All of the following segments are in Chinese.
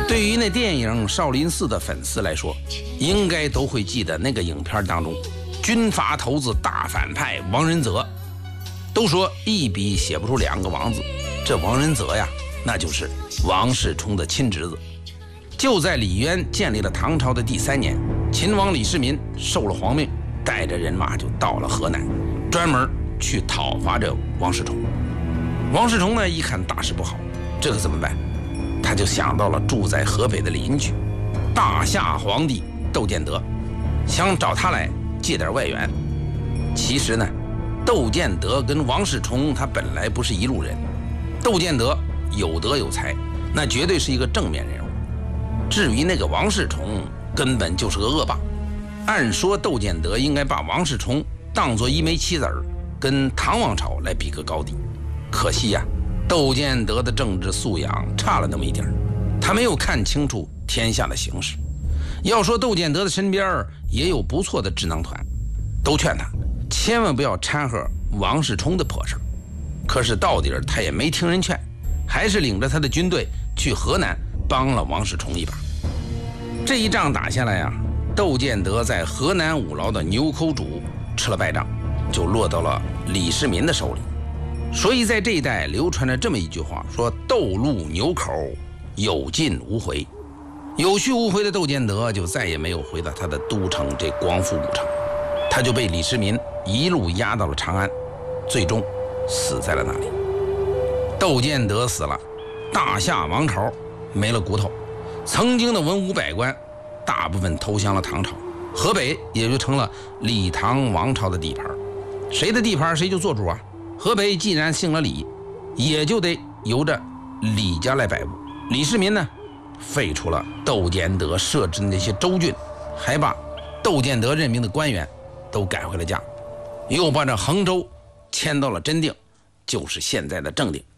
对于那电影《少林寺》的粉丝来说，应该都会记得那个影片当中，军阀头子大反派王仁泽。都说一笔写不出两个王字，这王仁泽呀，那就是王世充的亲侄子。就在李渊建立了唐朝的第3年，秦王李世民受了皇命，带着人马就到了河南，专门去讨伐这王世充。王世充呢，一看大事不好，这可怎么办？他就想到了住在河北的邻居大夏皇帝窦建德，想找他来借点外援。其实呢，窦建德跟王世充他本来不是一路人，窦建德有德有才，那绝对是一个正面人物。至于那个王世充，根本就是个恶霸。按说窦建德应该把王世充当作一枚棋子儿，跟唐王朝来比个高低。可惜呀，窦建德的政治素养差了那么一点儿，他没有看清楚天下的形势。要说窦建德的身边也有不错的智囊团，都劝他千万不要掺和王世充的破事。可是到底他也没听人劝，还是领着他的军队去河南帮了王世充一把。这一仗打下来呀，窦建德在河南五牢的牛口渚吃了败仗，就落到了李世民的手里。所以在这一带流传着这么一句话，说窦入牛口，有进无回。有去无回的窦建德就再也没有回到他的都城这光复武城，他就被李世民一路押到了长安，最终死在了那里。窦建德死了，大夏王朝没了骨头，曾经的文武百官大部分投降了唐朝，河北也就成了李唐王朝的地盘。谁的地盘谁就做主啊。河北既然姓了李，也就得由着李家来摆布。李世民呢，废除了窦建德设置的那些州郡，还把窦建德任命的官员都赶回了家，又把这衡州迁到了真定，就是现在的正定。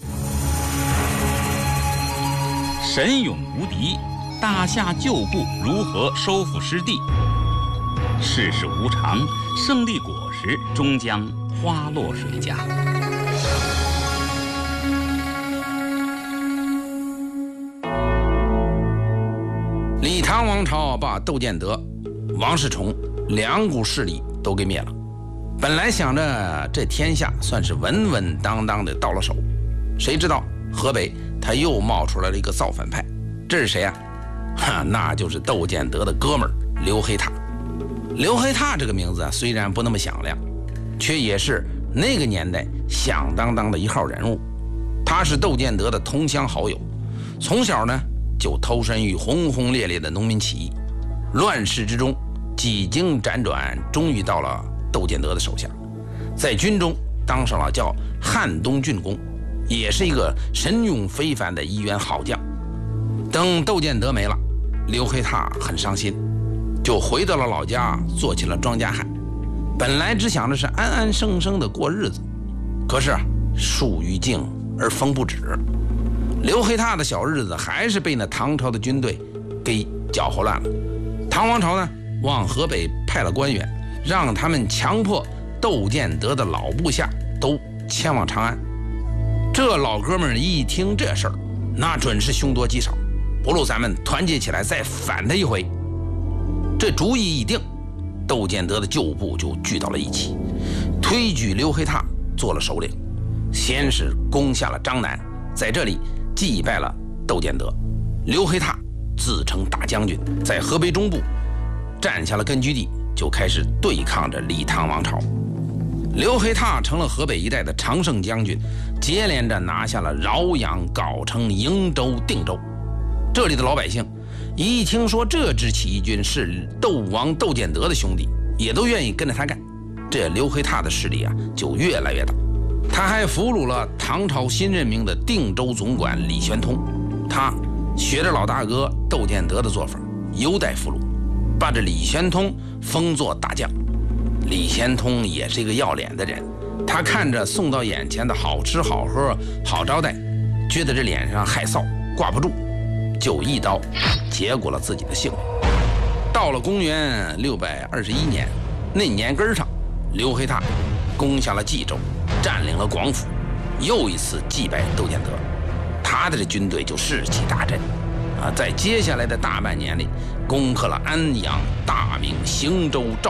神勇无敌，大夏旧部如何收复失地？世事无常，胜利果实终将花落谁家？ 李唐王朝把窦建德、王世充两股势力都给灭了。本来想着这天下算是稳稳当当的到了手，谁知道河北他又冒出来了一个造反派。这是谁呀？那就是窦建德的哥们儿刘黑闼。刘黑闼这个名字啊，虽然不那么响亮，却也是那个年代响当当的一号人物。他是窦建德的同乡好友，从小呢就投身于轰轰烈烈的农民起义，乱世之中几经辗转，终于到了窦建德的手下，在军中当上了叫汉东郡公，也是一个神勇非凡的一员好将。等窦建德没了，刘黑闼很伤心，就回到了老家，做起了庄稼汉。本来只想着是安安生生的过日子，可是树欲静而风不止，刘黑闼的小日子还是被那唐朝的军队给搅和乱了。唐王朝呢，往河北派了官员，让他们强迫窦建德的老部下都迁往长安。这老哥们一听这事儿，那准是凶多吉少，不如咱们团结起来再反他一回。这主意一定，窦建德的旧部就聚到了一起，推举刘黑闼做了首领。先是攻下了张南，在这里祭拜了窦建德。刘黑闼自称大将军，在河北中部占下了根据地，就开始对抗着李唐王朝。刘黑闼成了河北一带的常胜将军，接连着拿下了饶阳、藁城、营州、定州。这里的老百姓一听说这支起义军是窦王窦建德的兄弟，也都愿意跟着他干。这刘黑闼的势力啊就越来越大。他还俘虏了唐朝新任命的定州总管李玄通，他学着老大哥窦建德的做法，优待俘虏，把这李玄通封作大将。李玄通也是一个要脸的人，他看着送到眼前的好吃好喝好招待，觉得这脸上害臊挂不住，就一刀结果了自己的性命。到了公元621年，那年根上，刘黑闼攻下了冀州，占领了广府，又一次祭拜窦建德。他的这军队就士气大振在接下来的大半年里，攻克了安阳、大名、邢州、赵